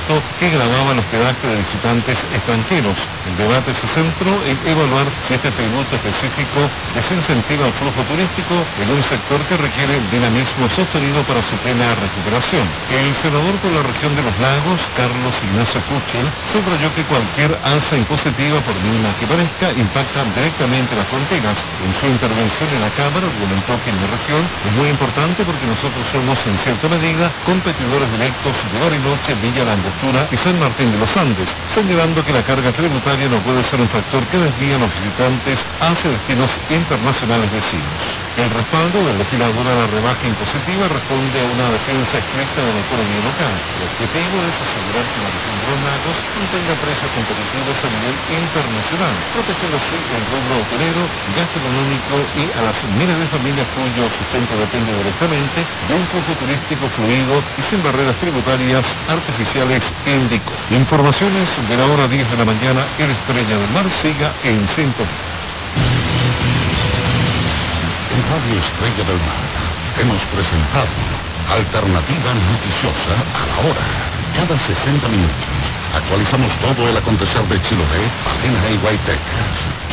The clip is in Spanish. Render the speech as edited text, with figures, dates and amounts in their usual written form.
decreto que gravaba el hospedaje de visitantes extranjeros. El debate se centró en evaluar si este tributo específico desincentiva el flujo turístico en un sector que requiere dinamismo sostenido para su plena recuperación. El senador por la región de los lagos, Carlos Ignacio Kuchel, subrayó que cualquier alza impositiva, por mínima que parezca, impacta directamente las fronteras. En su intervención en la Cámara argumentó que en la región es muy importante porque nosotros somos en cierta medida competidores directos de Bariloche, Villa La Angostura y San Martín de los Andes, señalando que la carga tributaria no puede ser un factor que desvíe a los visitantes hacia destinos internacionales vecinos. El respaldo del legislador a la rebaja impositiva responde a una defensa estricta de la economía local. El objetivo es asegurar que la región de los lagos mantenga precios competitivos a nivel internacional, protegiendo así el rubro hotelero, gastronómico y a las miles de familias cuyo sustento depende directamente de un flujo turístico fluido y sin barreras tributarias artificiales, indicó. Informaciones de la hora 10 de la mañana, el Estrella del Mar siga en sintonía. En Radio Estrella del Mar hemos presentado Alternativa Noticiosa a la hora. Cada 60 minutos actualizamos todo el acontecer de Chiloé, Palena y Guaytecas.